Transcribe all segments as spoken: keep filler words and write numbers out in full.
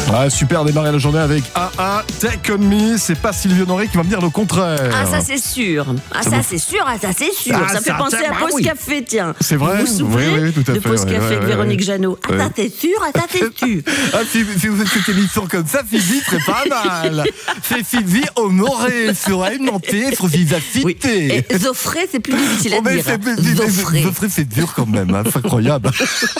Ouais, super, démarrer la journée avec A A Take On Me. C'est pas Sylvie Honoré qui va me dire le contraire. Ah, ça c'est sûr. Ah, ça, ça c'est sûr. Ah, ça c'est sûr. Ah, ça fait ça, penser ça, à bah, Pause oui. Café, tiens. C'est vrai. Vous vous souvenez oui, oui, tout à de fait. Pause ouais, Café ouais, avec ouais, Véronique ouais. Jeannot. Ah, Ouais. ça c'est sûr. Ah, ça c'est sûr. Ah, si, si vous faites cette émission comme ça, Sylvie, c'est pas mal. C'est Sylvie Honoré sur A M Nantais, sur Vivacité. Oui. Et Zoffré, c'est plus difficile à Oh, mais dire. c'est- mais- mais- Zoffré. Zoffré, c'est dur quand même, hein, c'est incroyable.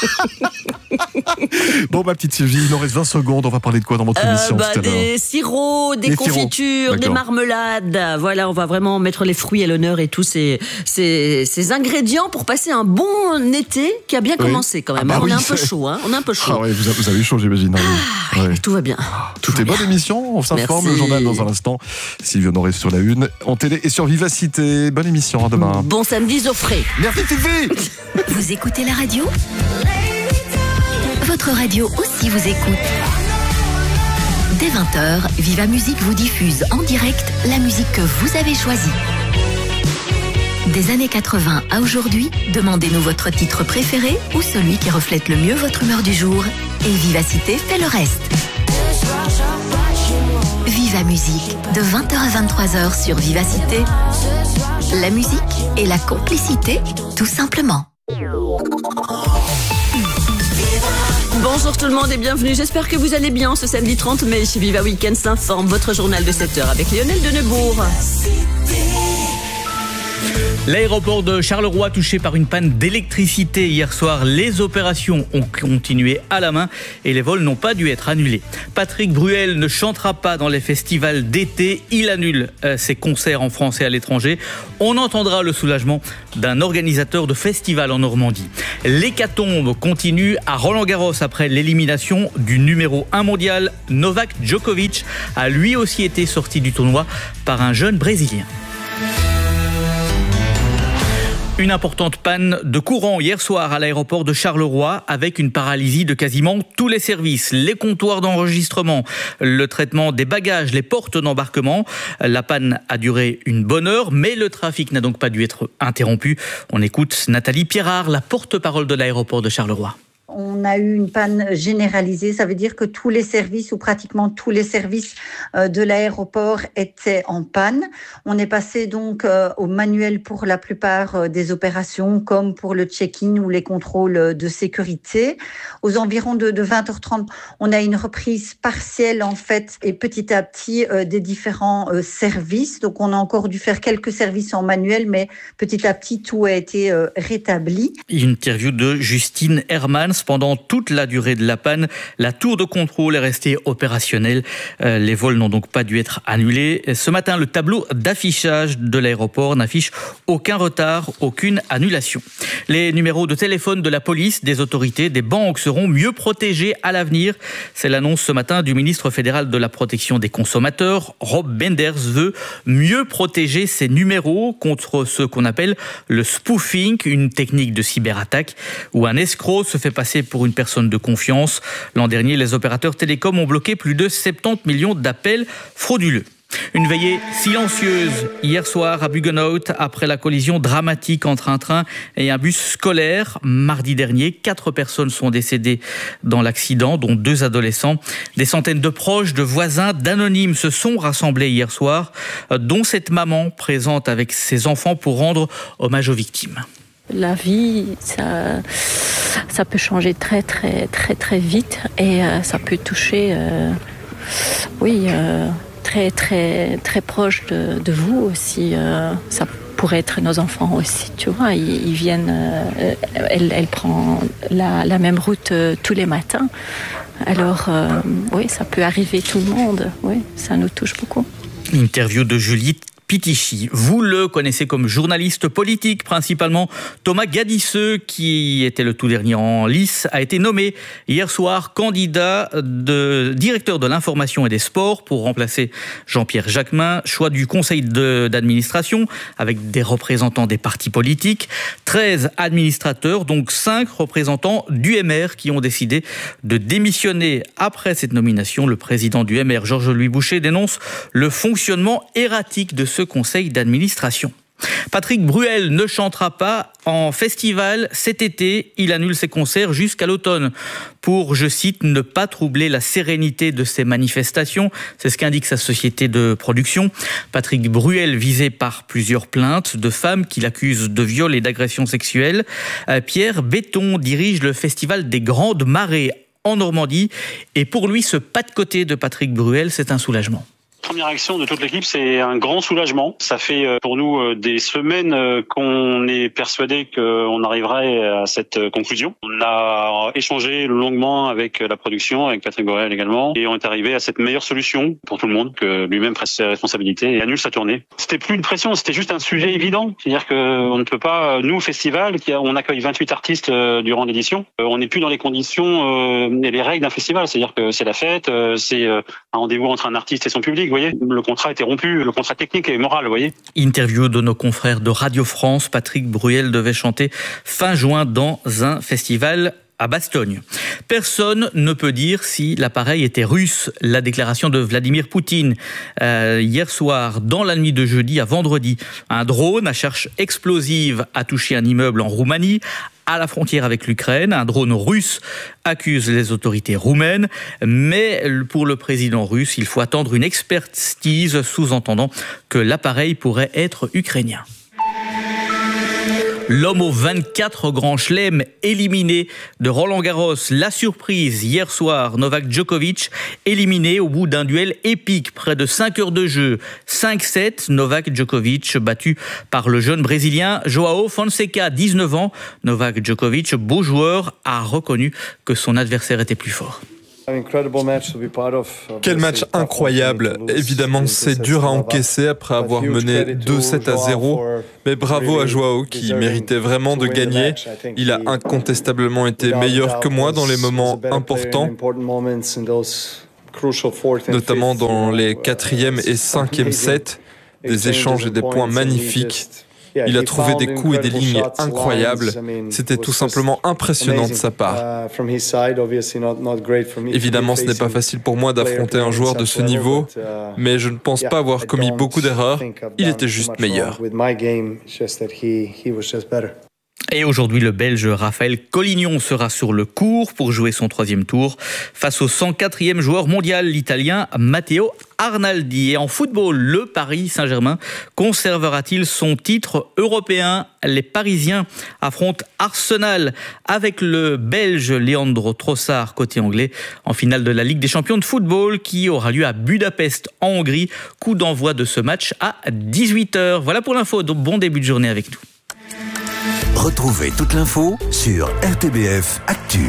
Bon, ma petite Sylvie, il nous reste vingt secondes. On va parler de quoi dans votre Euh, émission bah, tout à l'heure? des sirops, des, Des confitures, sirops, des d'accord. marmelades. Voilà, on va vraiment mettre les fruits à l'honneur et tous ces, ces, ces ingrédients pour passer un bon été qui a bien Oui. commencé quand même. Ah bah on oui, est un peu c'est- chaud, hein. On est un peu chaud. Ah ouais, vous avez, vous avez eu chaud, j'imagine. hein, oui. Ah, Ouais. mais tout va bien. Tout va est bonne bien. émission, on s'informe, Merci. le journal dans un instant. Sylvie Honoré sur la une, en télé et sur Vivacité. Bonne émission, à demain. Bon samedi, Zoffré. Merci Sylvie. Vous écoutez la radio ? Votre radio aussi vous écoute. Dès vingt heures, Viva Musique vous diffuse en direct la musique que vous avez choisie. Des années quatre-vingts à aujourd'hui, demandez-nous votre titre préféré ou celui qui reflète le mieux votre humeur du jour. Et Vivacité fait le reste. Viva Musique, de vingt heures à vingt-trois heures sur Vivacité. La musique et la complicité, tout simplement. Bonjour tout le monde et bienvenue. J'espère que vous allez bien ce samedi trente mai. Chez Viva Weekend s'informe, votre journal de sept heures avec Lionel Denebourg. L'aéroport de Charleroi touché par une panne d'électricité hier soir. Les opérations ont continué à la main et les vols n'ont pas dû être annulés. Patrick Bruel ne chantera pas dans les festivals d'été. Il annule euh, ses concerts en France et à l'étranger. On entendra le soulagement d'un organisateur de festival en Normandie. L'hécatombe continue à Roland-Garros après l'élimination du numéro un mondial. Novak Djokovic a lui aussi été sorti du tournoi par un jeune Brésilien. Une importante panne de courant hier soir à l'aéroport de Charleroi avec une paralysie de quasiment tous les services, les comptoirs d'enregistrement, le traitement des bagages, les portes d'embarquement. La panne a duré une bonne heure, mais le trafic n'a donc pas dû être interrompu. On écoute Nathalie Pierrard, la porte-parole de l'aéroport de Charleroi. On a eu une panne généralisée, ça veut dire que tous les services ou pratiquement tous les services de l'aéroport étaient en panne. On est passé donc au manuel pour la plupart des opérations, comme pour le check-in ou les contrôles de sécurité. Aux environs de, de vingt heures trente, on a une reprise partielle en fait et petit à petit euh, des différents euh, services. Donc on a encore dû faire quelques services en manuel, mais petit à petit tout a été euh, rétabli. Une interview de Justine Hermans. Pendant toute la durée de la panne, la tour de contrôle est restée opérationnelle. Euh, les vols n'ont donc pas dû être annulés. Ce matin, le tableau d'affichage de l'aéroport n'affiche aucun retard, aucune annulation. Les numéros de téléphone de la police, des autorités, des banques seront mieux protégés à l'avenir. C'est l'annonce ce matin du ministre fédéral de la protection des consommateurs. Rob Benders veut mieux protéger ces numéros contre ce qu'on appelle le spoofing, une technique de cyberattaque où un escroc se fait passer pour une personne de confiance. L'an dernier, les opérateurs télécoms ont bloqué plus de soixante-dix millions d'appels frauduleux. Une veillée silencieuse hier soir à Buggenhout après la collision dramatique entre un train et un bus scolaire. Mardi dernier, quatre personnes sont décédées dans l'accident, dont deux adolescents. Des centaines de proches, de voisins, d'anonymes se sont rassemblés hier soir, dont cette maman présente avec ses enfants pour rendre hommage aux victimes. La vie, ça, ça peut changer très très très très vite et euh, ça peut toucher, euh, oui, euh, très très très proche de, de vous aussi. Euh, ça pourrait être nos enfants aussi, tu vois. Ils, ils viennent, euh, elle, elle prend la, la même route euh, tous les matins. Alors, euh, oui, ça peut arriver tout le monde. Oui, ça nous touche beaucoup. Interview de Julie Pitichy. Vous le connaissez comme journaliste politique, principalement. Thomas Gadisseux, qui était le tout dernier en lice, a été nommé hier soir candidat de directeur de l'information et des sports pour remplacer Jean-Pierre Jacquemin. Choix du conseil de, d'administration avec des représentants des partis politiques. treize administrateurs, donc cinq représentants du M R qui ont décidé de démissionner après cette nomination. Le président du M R, Georges-Louis Boucher, dénonce le fonctionnement erratique de ce conseil d'administration. Patrick Bruel ne chantera pas en festival cet été. Il annule ses concerts jusqu'à l'automne pour, je cite, ne pas troubler la sérénité de ces manifestations. C'est ce qu'indique sa société de production. Patrick Bruel visé par plusieurs plaintes de femmes qui l'accusent de viol et d'agression sexuelle. Pierre Béton dirige le festival des Grandes Marées en Normandie. Et pour lui, ce pas de côté de Patrick Bruel, c'est un soulagement. Première réaction de toute l'équipe, c'est un grand soulagement. Ça fait pour nous des semaines qu'on est persuadé qu'on arriverait à cette conclusion. On a échangé longuement avec la production, avec Patrick Bruel également, et on est arrivé à cette meilleure solution pour tout le monde, que lui-même prenne ses responsabilités et annule sa tournée. C'était plus une pression, c'était juste un sujet évident. C'est-à-dire qu'on ne peut pas, nous, au festival, qui a, on accueille vingt-huit artistes durant l'édition, on n'est plus dans les conditions et les règles d'un festival. C'est-à-dire que c'est la fête, c'est un rendez-vous entre un artiste et son public. Vous voyez, le contrat était rompu, le contrat technique et moral, vous voyez. Interview de nos confrères de Radio France. Patrick Bruel devait chanter fin juin dans un festival à Bastogne. Personne ne peut dire si l'appareil était russe. La déclaration de Vladimir Poutine euh, hier soir, dans la nuit de jeudi à vendredi. Un drone à charge explosive a touché un immeuble en Roumanie, à la frontière avec l'Ukraine. Un drone russe accuse les autorités roumaines, mais pour le président russe, il faut attendre une expertise, sous-entendant que l'appareil pourrait être ukrainien. L'homme aux vingt-quatre grands chelems éliminé de Roland-Garros. La surprise hier soir, Novak Djokovic éliminé au bout d'un duel épique, près de cinq heures de jeu. cinq sept, Novak Djokovic battu par le jeune Brésilien Joao Fonseca, dix-neuf ans. Novak Djokovic, beau joueur, a reconnu que son adversaire était plus fort. Quel match incroyable. Évidemment, c'est dur à encaisser après avoir mené deux sept à zéro, mais bravo à Joao qui méritait vraiment de gagner. Il a incontestablement été meilleur que moi dans les moments importants, notamment dans les quatrième et cinquième sets, des échanges et des points magnifiques. Il a trouvé des coups et des lignes incroyables. C'était tout simplement impressionnant de sa part. Évidemment, ce n'est pas facile pour moi d'affronter un joueur de ce niveau, mais je ne pense pas avoir commis beaucoup d'erreurs. Il était juste meilleur. Et aujourd'hui, le Belge Raphaël Collignon sera sur le court pour jouer son troisième tour face au cent quatrième joueur mondial, l'Italien Matteo Arnaldi. Et en football, le Paris Saint-Germain conservera-t-il son titre européen? Les Parisiens affrontent Arsenal avec le Belge Leandro Trossard côté anglais en finale de la Ligue des champions de football qui aura lieu à Budapest en Hongrie. Coup d'envoi de ce match à dix-huit heures. Voilà pour l'info. Donc bon début de journée avec nous. Retrouvez toute l'info sur R T B F Actu.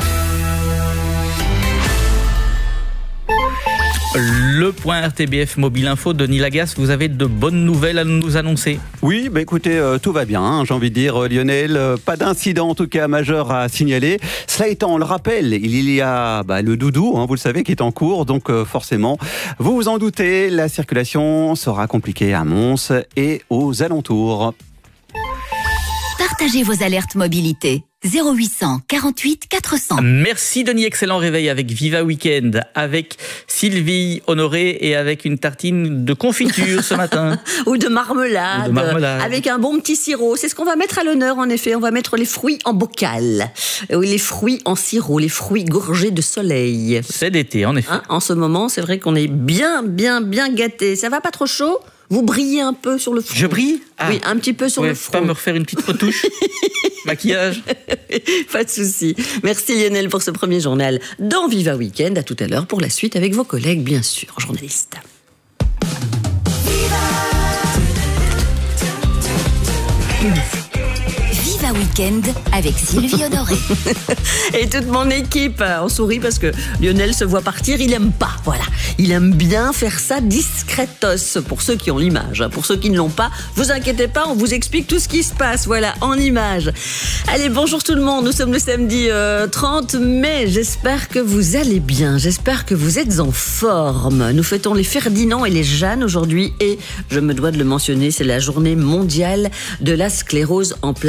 Le point R T B F Mobile Info, Denis Lagasse, vous avez de bonnes nouvelles à nous annoncer? Oui, bah écoutez, euh, tout va bien, hein, j'ai envie de dire, euh, Lionel. Euh, pas d'incident, en tout cas, majeur à signaler. Cela étant, on le rappelle, il y a bah, le doudou, hein, vous le savez, qui est en cours. Donc, euh, forcément, vous vous en doutez, la circulation sera compliquée à Mons et aux alentours. Partagez vos alertes mobilité. zéro huit cent quarante-huit quatre cents. Merci Denis, excellent réveil avec Viva Weekend, avec Sylvie Honoré et avec une tartine de confiture ce matin. Ou de marmelade, Ou de marmelade, avec un bon petit sirop. C'est ce qu'on va mettre à l'honneur en effet. On va mettre les fruits en bocal. Oui, les fruits en sirop, les fruits gorgés de soleil. C'est d'été en effet. Hein, en ce moment, c'est vrai qu'on est bien, bien, bien gâtés. Ça va pas trop chaud ? Vous brillez un peu sur le front. Je brille ? Ah. Oui, un petit peu sur ouais, le front. Pas me refaire une petite retouche maquillage. Pas de souci. Merci Lionel pour ce premier journal dans Viva Weekend. À tout à l'heure pour la suite avec vos collègues, bien sûr, journalistes. Viva Weekend avec Sylvie Honoré. Et toute mon équipe, on sourit parce que Lionel se voit partir, il aime pas, voilà. Il aime bien faire ça discretos, pour ceux qui ont l'image. Pour ceux qui ne l'ont pas, vous inquiétez pas, on vous explique tout ce qui se passe, voilà, en image. Allez, bonjour tout le monde, nous sommes le samedi euh, trente mai, j'espère que vous allez bien, j'espère que vous êtes en forme. Nous fêtons les Ferdinand et les Jeanne aujourd'hui et, je me dois de le mentionner, c'est la journée mondiale de la sclérose en plaques.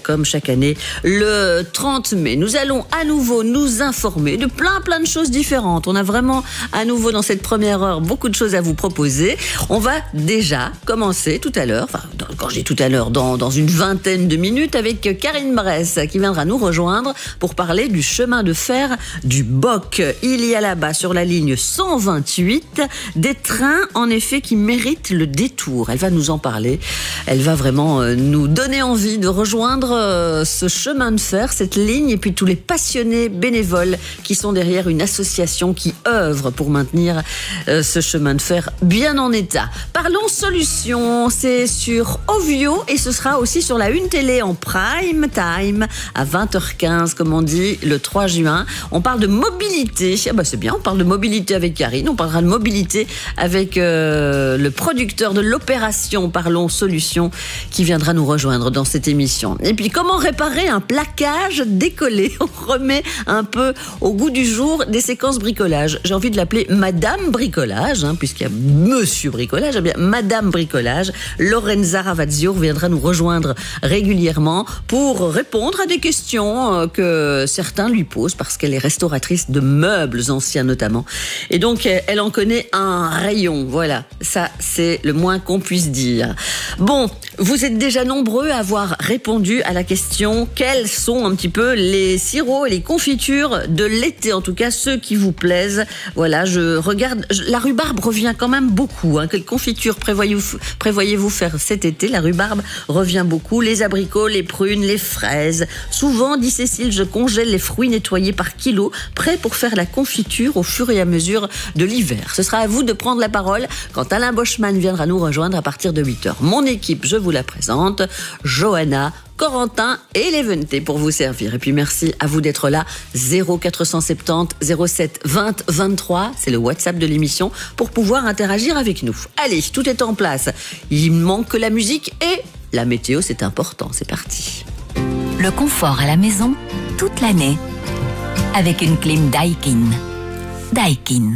comme chaque année, le trente mai. Nous allons à nouveau nous informer de plein plein de choses différentes. On a vraiment à nouveau dans cette première heure beaucoup de choses à vous proposer. On va déjà commencer tout à l'heure, enfin quand je dis tout à l'heure, dans, dans une vingtaine de minutes avec Karine Bresse qui viendra nous rejoindre pour parler du chemin de fer du Boc. Il y a là-bas sur la ligne cent vingt-huit des trains en effet qui méritent le détour. Elle va nous en parler. Elle va vraiment nous donner envie de rejoindre ce chemin de fer, cette ligne, et puis tous les passionnés bénévoles qui sont derrière une association qui œuvre pour maintenir ce chemin de fer bien en état. Parlons solutions, c'est sur Ovio et ce sera aussi sur la une télé en prime time à vingt heures quinze, comme on dit, le trois juin. On parle de mobilité. Ah bah c'est bien, on parle de mobilité avec Karine, on parlera de mobilité avec euh, le producteur de l'opération Parlons Solutions qui viendra nous rejoindre dans cette émission. Et puis comment réparer un plaquage décollé? On remet un peu au goût du jour des séquences bricolage. J'ai envie de l'appeler Madame Bricolage, hein, puisqu'il y a Monsieur Bricolage, eh bien Madame Bricolage. Lorenza Ravazio viendra nous rejoindre régulièrement pour répondre à des questions que certains lui posent parce qu'elle est restauratrice de meubles anciens notamment. Et donc elle en connaît un rayon. Voilà, ça c'est le moins qu'on puisse dire. Bon, vous êtes déjà nombreux à avoir répondu à la question quels sont un petit peu les sirops et les confitures de l'été, en tout cas ceux qui vous plaisent. Voilà, je regarde, la rhubarbe revient quand même beaucoup. Hein. Quelle confiture prévoyez-vous, prévoyez-vous faire cet été? La rhubarbe revient beaucoup. Les abricots, les prunes, les fraises. Souvent, dit Cécile, je congèle les fruits nettoyés par kilo, prêts pour faire la confiture au fur et à mesure de l'hiver. Ce sera à vous de prendre la parole quand Alain Boschman viendra nous rejoindre à partir de huit heures. Mon équipe, je vous la présente, Johanna, Corentin et Léventé pour vous servir. Et puis merci à vous d'être là. zéro quatre cent soixante-dix zéro sept vingt vingt-trois, c'est le WhatsApp de l'émission pour pouvoir interagir avec nous. Allez, tout est en place. Il manque que la musique et la météo, c'est important. C'est parti. Le confort à la maison, toute l'année, avec une clim Daikin. Daikin.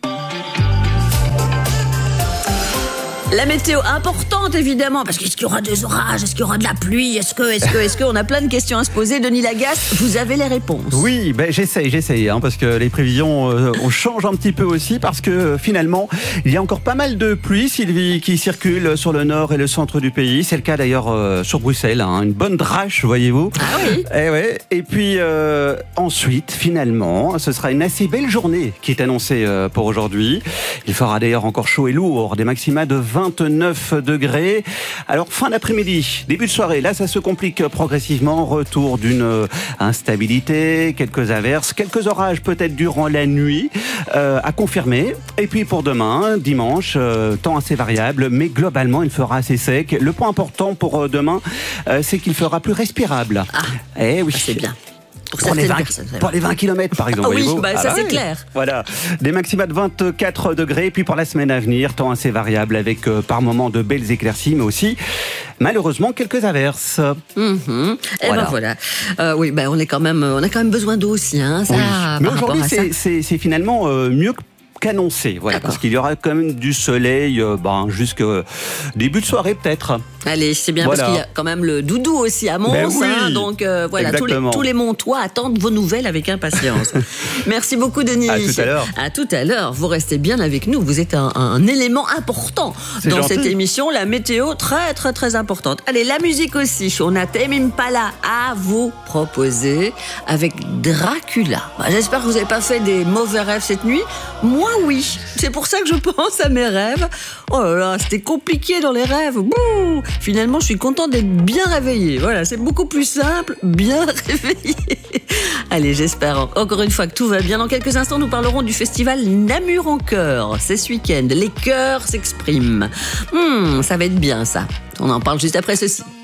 La météo importante évidemment, parce qu'est-ce qu'il y aura des orages, est-ce qu'il y aura de la pluie, est-ce que, est-ce que, est-ce qu'on a plein de questions à se poser. Denis Lagasse, vous avez les réponses. Oui, ben j'essaye, j'essaye, hein, parce que les prévisions, euh, on change un petit peu aussi, parce que euh, finalement, il y a encore pas mal de pluie, Sylvie, qui circule sur le nord et le centre du pays. C'est le cas d'ailleurs euh, sur Bruxelles, hein, une bonne drache, voyez-vous. Ah oui. Et ouais. Et puis euh, ensuite, finalement, ce sera une assez belle journée qui est annoncée euh, pour aujourd'hui. Il fera d'ailleurs encore chaud et lourd, des maxima de vingt-neuf degrés. Alors fin d'après-midi, début de soirée, là ça se complique progressivement. Retour d'une instabilité, quelques averses, quelques orages peut-être durant la nuit euh, à confirmer. Et puis pour demain, dimanche, euh, temps assez variable, mais globalement il fera assez sec. Le point important pour euh, demain, euh, c'est qu'il fera plus respirable. Ah, eh oui, c'est bien. Pour, pour, les vingt, pour les vingt kilomètres par exemple. Ah oui, bah, ça ah c'est ouais. clair. Voilà, des maxima de vingt-quatre degrés. Et puis pour la semaine à venir, temps assez variable avec euh, par moments de belles éclaircies, mais aussi malheureusement quelques averses. Mm-hmm. Et voilà. ben voilà. Euh, oui, ben on est quand même, on a quand même besoin d'eau aussi, hein. Ça, oui. par mais aujourd'hui, c'est, c'est, c'est finalement euh, mieux que qu'annoncé, voilà, parce qu'il y aura quand même du soleil euh, ben, jusqu'à début de soirée peut-être. Allez, c'est bien, voilà. Parce qu'il y a quand même le doudou aussi à Mons, ben oui, hein, donc euh, voilà, tous les, tous les Montois attendent vos nouvelles avec impatience. Merci beaucoup Denis. À tout à l'heure. À tout à l'heure, vous restez bien avec nous, vous êtes un, un élément important c'est dans gentil. Cette émission, la météo très très très importante. Allez, la musique aussi, on a Tame Impala à vous proposer avec Dracula. Bah, j'espère que vous n'avez pas fait des mauvais rêves cette nuit. Moi oui, c'est pour ça que je pense à mes rêves. Oh là là, c'était compliqué dans les rêves. Bouh, finalement, je suis contente d'être bien réveillée. Voilà, c'est beaucoup plus simple, bien réveillée. Allez, j'espère encore une fois que tout va bien. Dans quelques instants, nous parlerons du festival Namur en chœur. C'est ce week-end. Les chœurs s'expriment. Hmm, ça va être bien, ça. On en parle juste après ceci.